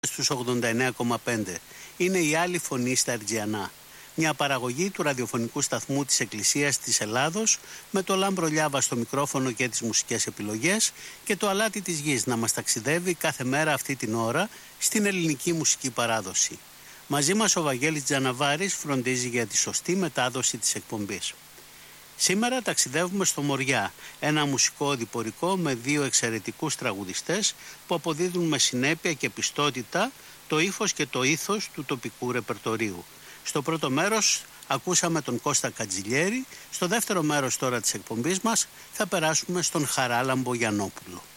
στους 89,5. Είναι η άλλη φωνή στα Ερτζιανά. Μια παραγωγή του ραδιοφωνικού σταθμού της Εκκλησίας της Ελλάδος, με το Λάμπρο Λιάβα στο μικρόφωνο και τις μουσικές επιλογές και το αλάτι της γης να μας ταξιδεύει κάθε μέρα αυτή την ώρα στην ελληνική μουσική παράδοση. Μαζί μας ο Βαγγέλης Τζαναβάρης φροντίζει για τη σωστή μετάδοση της εκπομπής. Σήμερα ταξιδεύουμε στο Μοριά, ένα μουσικό οδηπορικό με δύο εξαιρετικούς τραγουδιστές που αποδίδουν με συνέπεια και πιστότητα το ύφος και το ήθος του τοπικού ρεπερτορίου. Στο πρώτο μέρος ακούσαμε τον Κώστα Κατζηλιέρη, στο δεύτερο μέρος τώρα της εκπομπής μας θα περάσουμε στον Χαράλαμπο Γιαννόπουλο.